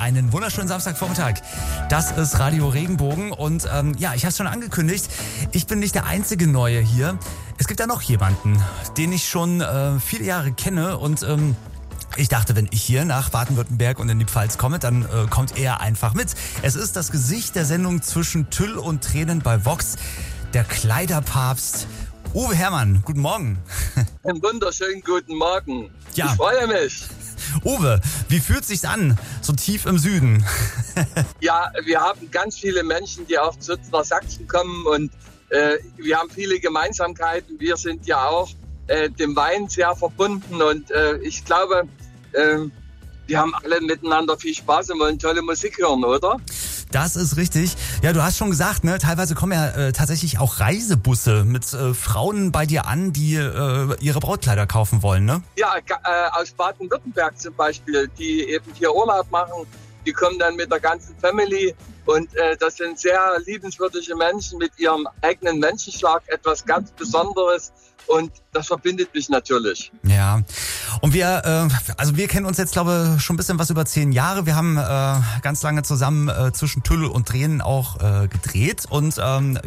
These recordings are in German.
einen wunderschönen Samstagvormittag. Das ist Radio Regenbogen und ich habe es schon angekündigt, ich bin nicht der einzige Neue hier. Es gibt da noch jemanden, den ich schon viele Jahre kenne und ich dachte, wenn ich hier nach Baden-Württemberg und in die Pfalz komme, dann kommt er einfach mit. Es ist das Gesicht der Sendung Zwischen Tüll und Tränen bei Vox, der Kleiderpapst Uwe Herrmann. Guten Morgen. Einen wunderschönen guten Morgen. Ja. Ich freue mich. Uwe, wie fühlt sich's an, so tief im Süden? Ja, wir haben ganz viele Menschen, die auch nach Sachsen kommen und wir haben viele Gemeinsamkeiten. Wir sind ja auch dem Wein sehr verbunden und ich glaube, wir haben alle miteinander viel Spaß und wollen tolle Musik hören, oder? Das ist richtig. Ja, du hast schon gesagt, ne, teilweise kommen ja tatsächlich auch Reisebusse mit Frauen bei dir an, die ihre Brautkleider kaufen wollen, ne? Ja, aus Baden-Württemberg zum Beispiel, die eben hier Urlaub machen, die kommen dann mit der ganzen Family und das sind sehr liebenswürdige Menschen mit ihrem eigenen Menschenschlag, etwas ganz Besonderes. Und das verbindet mich natürlich. Ja, und wir kennen uns jetzt, glaube ich, schon ein bisschen was über 10 Jahre. Wir haben ganz lange zusammen Zwischen Tüll und Tränen auch gedreht. Und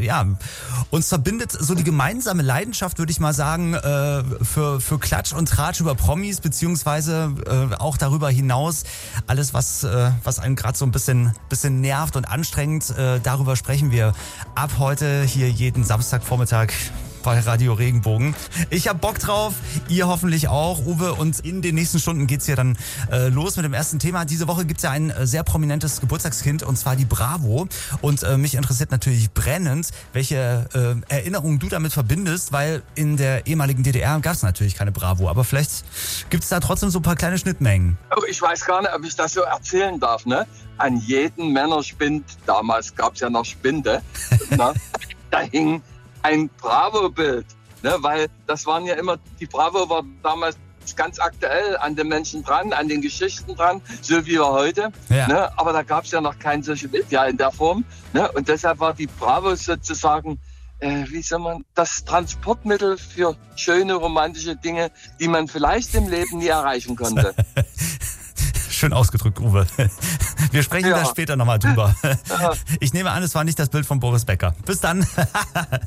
uns verbindet so die gemeinsame Leidenschaft, würde ich mal sagen, für Klatsch und Tratsch über Promis, beziehungsweise auch darüber hinaus alles, was einen gerade so ein bisschen nervt und anstrengt. Darüber sprechen wir ab heute hier jeden Samstagvormittag bei Radio Regenbogen. Ich hab Bock drauf, ihr hoffentlich auch, Uwe, und in den nächsten Stunden geht's hier dann los mit dem ersten Thema. Diese Woche gibt's ja ein sehr prominentes Geburtstagskind, und zwar die Bravo, und mich interessiert natürlich brennend, welche Erinnerungen du damit verbindest, weil in der ehemaligen DDR gab's natürlich keine Bravo, aber vielleicht gibt's da trotzdem so ein paar kleine Schnittmengen. Oh, ich weiß gar nicht, ob ich das so erzählen darf, ne? An jedem Männerspind, damals gab's ja noch Spinde, ne? Da hing ein Bravo-Bild, ne, weil das waren ja immer, die Bravo war damals ganz aktuell an den Menschen dran, an den Geschichten dran, so wie wir heute. Ja. Ne, aber da gab es ja noch kein Social Media in der Form. Ne, und deshalb war die Bravo sozusagen, das Transportmittel für schöne romantische Dinge, die man vielleicht im Leben nie erreichen konnte. Schön ausgedrückt, Uwe. Wir sprechen da später nochmal drüber. Ich nehme an, es war nicht das Bild von Boris Becker. Bis dann.